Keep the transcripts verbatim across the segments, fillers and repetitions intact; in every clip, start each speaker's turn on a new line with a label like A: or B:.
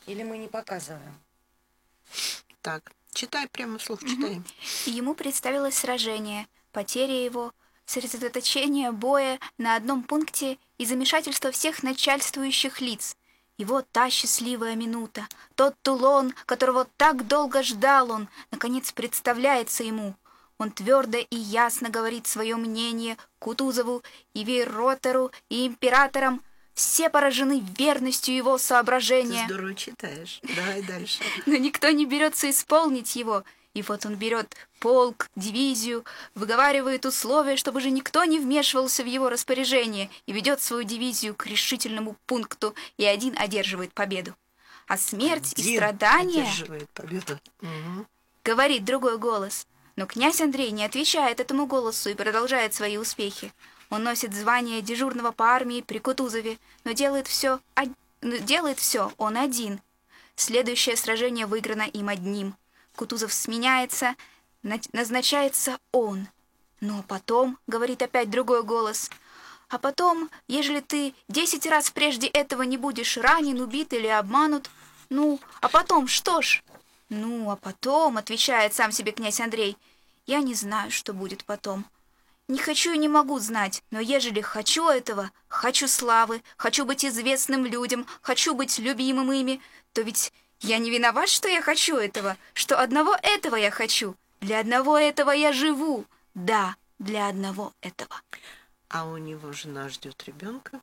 A: Или мы не показываем?
B: Так, читай прямо вслух, читай.
C: И ему представилось сражение, потеря его, сосредоточение боя на одном пункте и замешательство всех начальствующих лиц. И вот та счастливая минута, тот Тулон, которого так долго ждал он, наконец представляется ему. Он твердо и ясно говорит свое мнение Кутузову и Вейротеру и императорам. Все поражены верностью его соображения.
B: Ты здорово читаешь. Давай дальше.
C: Но никто не берется исполнить его. И вот он берет полк, дивизию, выговаривает условия, чтобы же никто не вмешивался в его распоряжение, и ведет свою дивизию к решительному пункту, и один одерживает победу. А смерть
B: Один
C: и страдания,
B: одерживает победу. Угу.
C: говорит другой голос. Но князь Андрей не отвечает этому голосу и продолжает свои успехи. Он носит звание дежурного по армии при Кутузове, но делает все, но делает все он один. Следующее сражение выиграно им одним. Кутузов сменяется, назначается он. Ну а потом, говорит опять другой голос, а потом, ежели ты десять раз прежде этого не будешь ранен, убит или обманут, ну, а потом что ж? Ну, а потом, отвечает сам себе князь Андрей, я не знаю, что будет потом. Не хочу и не могу знать, но ежели хочу этого, хочу славы, хочу быть известным людям, хочу быть любимым ими, то ведь я не виноват, что я хочу этого, что одного этого я хочу. Для одного этого я живу. Да, для одного этого.
B: А у него жена ждет ребенка,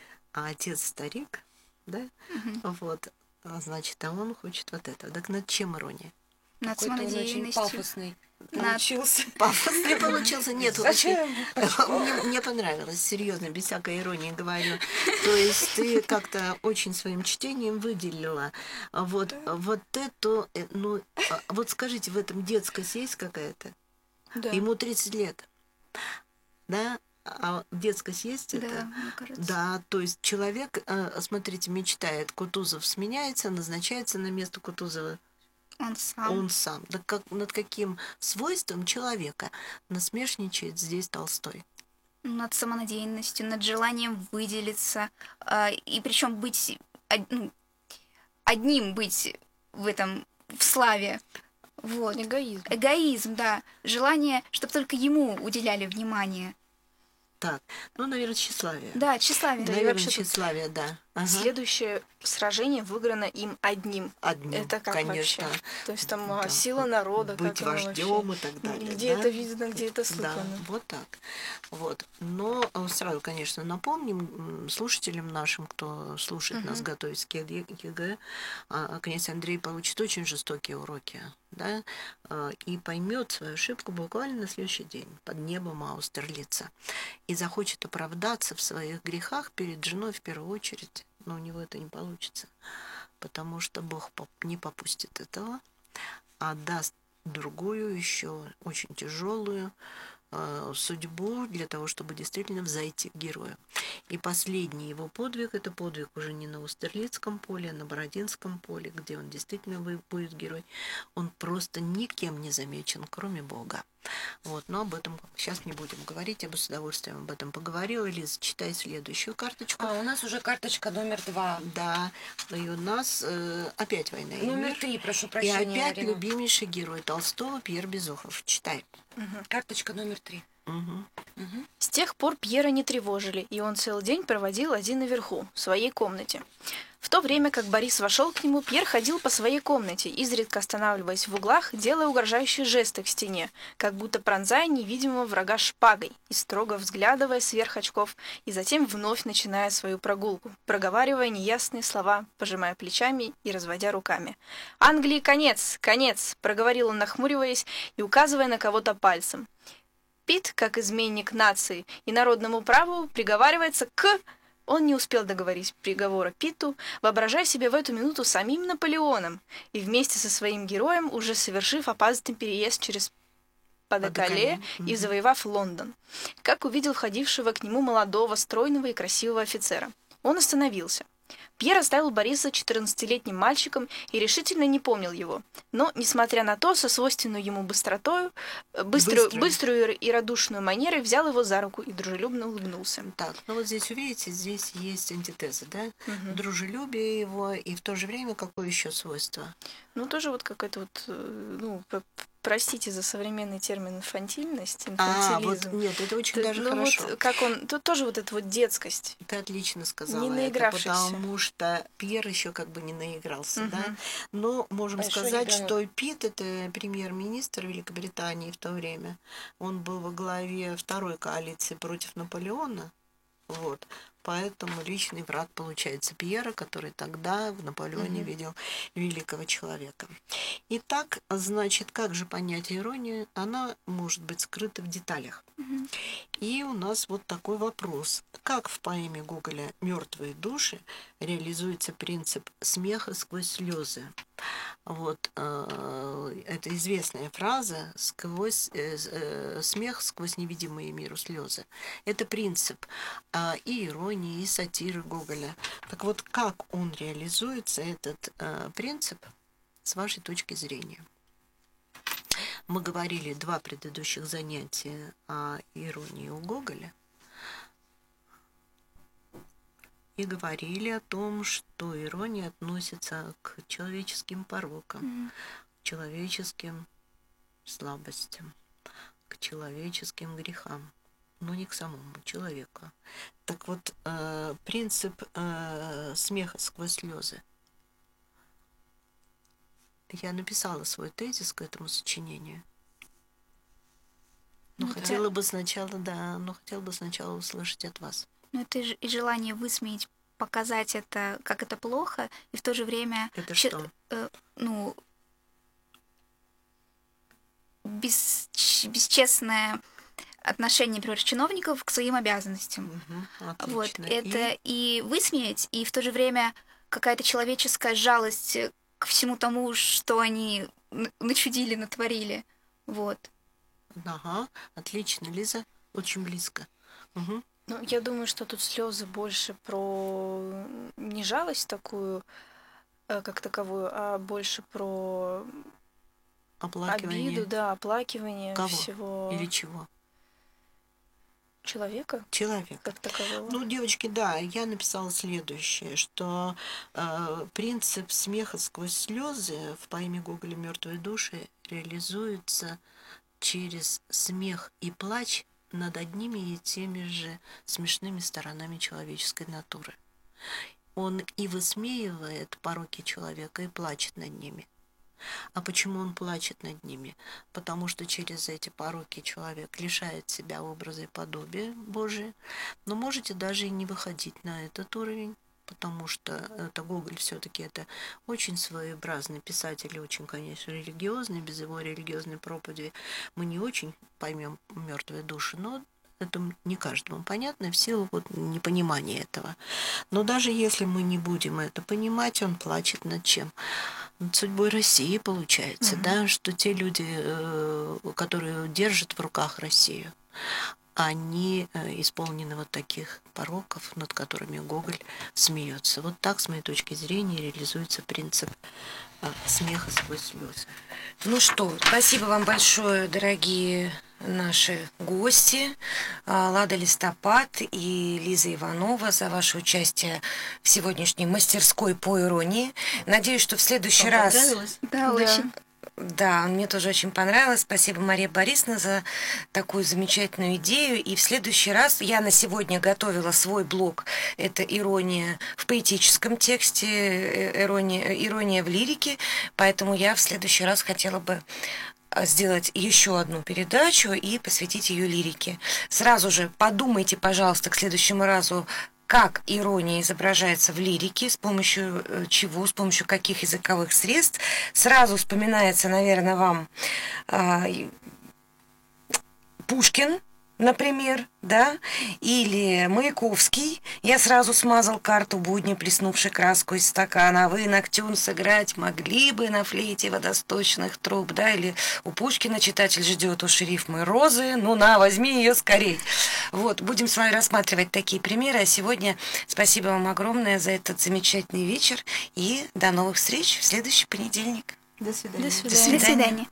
B: а отец старик, да? Угу. Вот, а значит, а он хочет вот этого. Так над чем ирония?
C: Над
A: Какой-то он очень пафосный. Получился.
B: Пафосный получился. Нет, очень... мне, мне понравилось, серьезно, без всякой иронии говорю. То есть ты как-то очень своим чтением выделила вот, вот эту, ну, вот скажите, в этом детскость есть какая-то?
C: Да.
B: Ему тридцать лет, да? А детскость есть
C: да,
B: это?
C: Мне кажется.
B: Да, то есть человек, смотрите, мечтает, Кутузов сменяется, назначается на место Кутузова.
C: Он сам.
B: Он сам. Да как, над каким свойством человека насмешничает здесь Толстой?
C: Над самонадеянностью, над желанием выделиться, э, и причем быть од, ну, одним быть в этом, в славе. Вот.
A: Эгоизм.
C: Эгоизм, да. Желание, чтобы только ему уделяли внимание.
B: Так, ну, наверное, тщеславие.
C: Да, тщеславие.
B: Да,
C: да,
B: наверное, тщеславие, да.
D: Ага. Следующее сражение выиграно им одним.
B: Одним,
D: это как
B: конечно.
D: Вообще? То есть там да. Сила народа.
B: Быть
D: как
B: вождем и так далее.
D: Где
B: да?
D: это видно, где это слыхано.
B: Да, вот так. Вот. Но сразу, конечно, напомним слушателям нашим, кто слушает uh-huh. нас, готовясь к ЕГЭ, князь Андрей получит очень жестокие уроки, да, и поймет свою ошибку буквально на следующий день под небом Аустерлица. И захочет оправдаться в своих грехах перед женой в первую очередь. Но у него это не получится, потому что Бог не попустит этого, а даст другую, еще очень тяжелую э, судьбу для того, чтобы действительно взойти к герою. И последний его подвиг – это подвиг уже не на Аустерлицком поле, а на Бородинском поле, где он действительно будет герой. Он просто никем не замечен, кроме Бога. Вот, но об этом сейчас не будем говорить, я бы с удовольствием об этом поговорила. Лиза, читай следующую карточку.
A: А, у нас уже карточка номер два.
B: Да, и у нас э, опять «Война и
A: Номер
B: мир».
A: три, прошу
B: И
A: прощения.
B: опять
A: Арина.
B: любимейший герой Толстого Пьер Безухов. Читай.
A: Угу. Карточка номер три.
B: Угу.
D: Угу. С тех пор Пьера не тревожили, и он целый день проводил один наверху, в своей комнате. В то время, как Борис вошел к нему, Пьер ходил по своей комнате, изредка останавливаясь в углах, делая угрожающие жесты к стене, как будто пронзая невидимого врага шпагой, и строго взглядывая сверх очков, и затем вновь начиная свою прогулку, проговаривая неясные слова, пожимая плечами и разводя руками. «Англии конец! Конец!» — проговорил он, нахмуриваясь и указывая на кого-то пальцем. Пит, как изменник нации и народному праву, приговаривается к... Он не успел договорить приговора Питу, воображая себя в эту минуту самим Наполеоном и вместе со своим героем, уже совершив опасный переезд через Падекале и завоевав Лондон, как увидел входившего к нему молодого, стройного и красивого офицера. Он остановился. Пьер оставил Бориса четырнадцатилетним мальчиком и решительно не помнил его. Но, несмотря на то, со свойственной ему быстротою, быструю,
B: Быстрой.
D: быструю и радушную манерой взял его за руку и дружелюбно улыбнулся.
B: Так, ну вот здесь, увидите, здесь есть антитеза, да?
D: Мгм.
B: Дружелюбие его, и в то же время какое еще свойство?
D: Ну, тоже вот какой-то вот, э, ну, п- п- простите за современный термин инфантильность,
B: А, вот
D: инфантилизм.
B: нет, это очень
D: Т-
B: даже
D: ну,
B: хорошо.
D: вот как он, тут тоже вот эта вот детскость.
B: Ты отлично сказала
D: Не
B: это,
D: наигравшийся.
B: потому что Пьер еще как бы не наигрался, да?
D: Мгм.
B: Но можем
A: Большой
B: сказать,
A: ребенок.
B: что Пит, это премьер-министр Великобритании в то время, он был во главе второй коалиции против Наполеона, вот. Поэтому личный враг получается Пьера, который тогда в Наполеоне
A: Мгм.
B: видел великого человека. Итак, значит, как же понять иронию? Она может быть скрыта в деталях.
C: Мгм.
B: И у нас вот такой вопрос. Как в поэме Гоголя «Мертвые души» реализуется принцип смеха сквозь слезы? Вот э, это известная фраза «сквозь э, э, смех сквозь невидимые миру слезы». Это принцип э, и иронии, и сатиры Гоголя. Так вот, как он реализуется, этот э, принцип, с вашей точки зрения? Мы говорили два предыдущих занятия о иронии у Гоголя и говорили о том, что ирония относится к человеческим порокам,
C: Мгм.
B: к человеческим слабостям, к человеческим грехам, но не к самому человеку. Так вот, э, принцип э, смеха сквозь слезы. Я написала свой тезис к этому сочинению. Но
C: Ну, это-
B: хотела бы сначала, да, но хотела бы сначала услышать от вас.
C: Ну, это же и желание высмеять, показать это, как это плохо, и в то же время,
B: Это
C: че-
B: что?
C: э, ну, бес- бесчестное отношение, например, чиновников к своим обязанностям.
B: Мгм,
C: Вот,
B: отлично.
C: это
B: И
C: и высмеять, и в то же время какая-то человеческая жалость э, к всему тому, что они н- начудили, натворили. Вот.
B: ага, отлично, Лиза, очень близко. Мгм.
D: Ну, я думаю, что тут слезы больше про не жалость такую, э, как таковую, а больше про
B: Оплакивание
D: обиду, да, оплакивание
B: Кого?
D: всего
B: или чего?
D: человека
B: Человека.
D: как такового.
B: Ну, девочки, да, я написала следующее, что э, принцип смеха сквозь слезы в поэме Гоголя «Мертвые души» реализуется через смех и плач над одними и теми же смешными сторонами человеческой натуры. Он и высмеивает пороки человека, и плачет над ними. А почему он плачет над ними? Потому что через эти пороки человек лишает себя образа и подобия Божия. Но можете даже и не выходить на этот уровень, потому что это Гоголь все-таки это очень своеобразный писатель, и очень, конечно, религиозный. Без его религиозной проповеди мы не очень поймем мертвые души, но это не каждому понятно в силу вот непонимания этого. Но даже если мы не будем это понимать, он плачет над чем? Над судьбой России, получается,
D: Мгм.
B: да, что те люди, э, которые держат в руках Россию, они э, исполнены вот таких пороков, над которыми Гоголь смеется. Вот так, с моей точки зрения, реализуется принцип э, смеха сквозь слезы.
A: Ну что, спасибо вам большое, дорогие наши гости, а, Лада Листопад и Лиза Иванова, за ваше участие в сегодняшней мастерской по иронии. Надеюсь, что в следующий
B: Вам
A: раз...
B: понравилось?
C: Да,
D: Да.
C: очень.
A: Да, мне тоже очень понравилось. Спасибо, Мария Борисовна, за такую замечательную идею. И в следующий раз я на сегодня готовила свой блог. Это ирония в поэтическом тексте, э, ирония, ирония в лирике. Поэтому я в следующий раз хотела бы а, сделать еще одну передачу и посвятить ее лирике. Сразу же подумайте, пожалуйста, к следующему разу, как ирония изображается в лирике, с помощью э, чего, с помощью каких языковых средств. Сразу вспоминается, наверное, вам а, и- Пушкин, например, да, или Маяковский. Я сразу смазал карту будни, плеснувши краску из стакана. А вы ноктюрн сыграть могли бы на флейте водосточных труб, да, или у Пушкина читатель ждет у шерифмы розы, ну на, возьми ее скорей. Вот, будем с вами рассматривать такие примеры. А сегодня спасибо вам огромное за этот замечательный вечер и до новых встреч в следующий понедельник.
B: До свидания.
D: До свидания.
C: До свидания.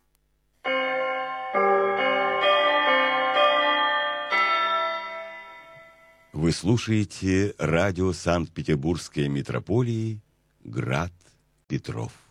E: Вы слушаете радио Санкт-Петербургской метрополии «Град Петров».